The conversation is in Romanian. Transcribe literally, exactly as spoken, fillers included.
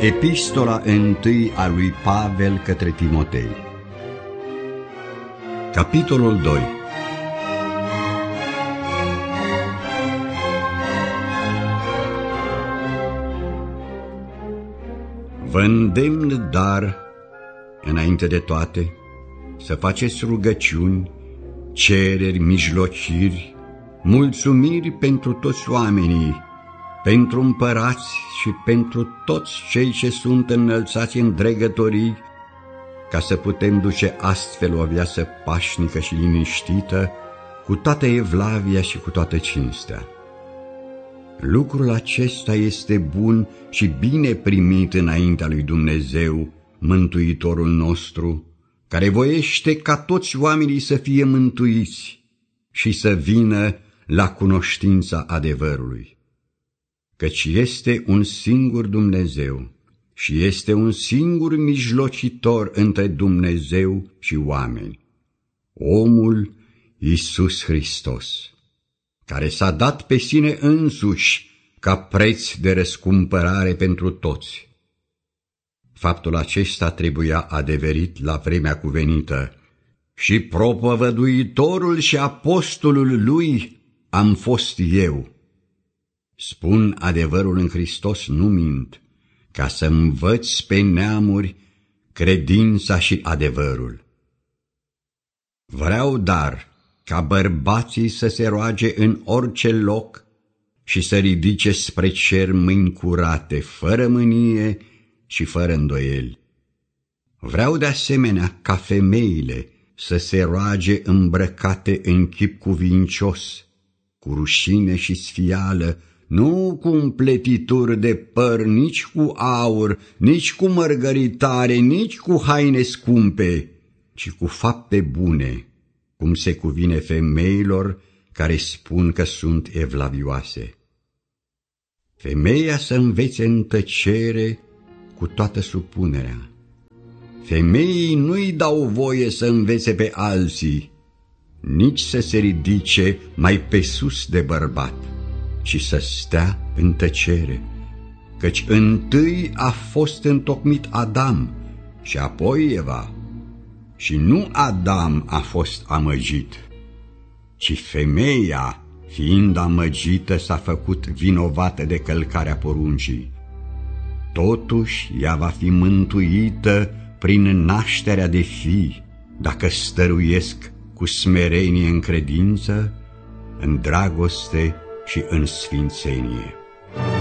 Epistola întâi a lui Pavel către Timotei. Capitolul doi. Vă îndemn, dar, înainte de toate, să faceți rugăciuni, cereri, mijlociri, mulțumiri pentru toți oamenii, pentru împărați și pentru toți cei ce sunt înălțați în dregătorii, ca să putem duce astfel o viață pașnică și liniștită, cu toată evlavia și cu toată cinstea. Lucrul acesta este bun și bine primit înaintea lui Dumnezeu, Mântuitorul nostru, care voiește ca toți oamenii să fie mântuiți și să vină la cunoștința adevărului. Căci este un singur Dumnezeu și este un singur mijlocitor între Dumnezeu și oameni, omul Iisus Hristos, care s-a dat pe sine însuși ca preț de răscumpărare pentru toți. Faptul acesta trebuia adeverit la vremea cuvenită și propovăduitorul și apostolul lui am fost eu. Spun adevărul în Hristos, nu mint, ca să învăț pe neamuri credința și adevărul. Vreau, dar, ca bărbații să se roage în orice loc și să ridice spre cer mâini curate, fără mânie și fără îndoieli. Vreau de asemenea ca femeile să se roage îmbrăcate în chip cuvincios, cu rușine și sfială, nu cu împletituri de păr, nici cu aur, nici cu mărgăritare, nici cu haine scumpe, ci cu fapte bune, cum se cuvine femeilor care spun că sunt evlavioase. Femeia să învețe în tăcere cu toată supunerea. Femeii nu-i dau voie să învețe pe alții, nici să se ridice mai pe sus de bărbat, ci să stea în tăcere, căci întâi a fost întocmit Adam și apoi Eva, și nu Adam a fost amăgit, ci femeia, fiind amăgită, s-a făcut vinovată de călcarea poruncii. Totuși, ea va fi mântuită prin nașterea de fii, dacă stăruiesc cu smerenie în credință, în dragoste și în sfințenie.